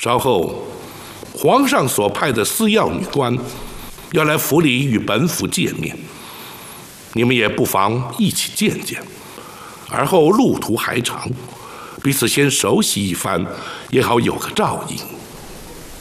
稍后，皇上所派的司要女官要来府里与本府见面，你们也不妨一起见见。而后路途还长，彼此先熟悉一番，也好有个照应。